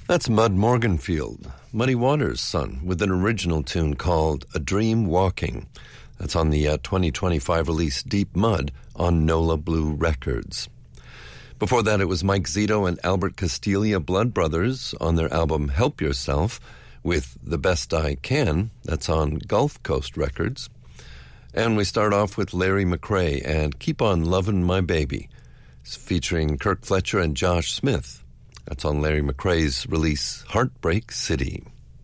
That's Mud Morganfield, Muddy Waters' son, with an original tune called A Dream Walking. That's on the 2025 release Deep Mud on NOLA Blue Records. Before that, it was Mike Zito and Albert Castilla, Blood Brothers, on their album Help Yourself with The Best I Can. That's on Gulf Coast Records. And we start off with Larry McCray and Keep On Lovin' My Baby. It's featuring Kirk Fletcher and Josh Smith. That's on Larry McCray's release Heartbreak City.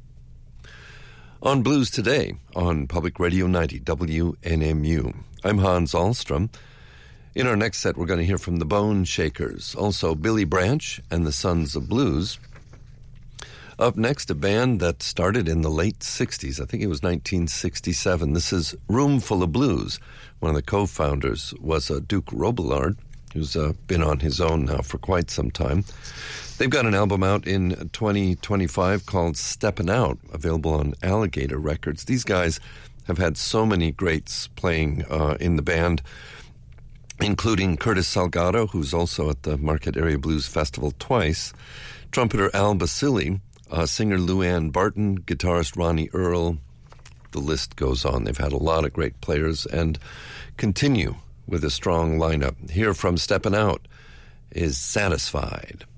On Blues Today on Public Radio 90 WNMU. I'm Hans Ahlstrom. In our next set, we're going to hear from the Bone Shakers, also Billy Branch and the Sons of Blues. Up next, a band that started in the late 60s. I think it was 1967. This is Room Full of Blues. One of the co-founders was Duke Robillard, who's been on his own now for quite some time. They've got an album out in 2025 called Steppin' Out, available on Alligator Records. These guys have had so many greats playing in the band, including Curtis Salgado, who's also at the Market Area Blues Festival twice, trumpeter Al Basili, singer Luann Barton, guitarist Ronnie Earl. The list goes on. They've had a lot of great players and continue with a strong lineup. Here from Steppin' Out is Satisfied.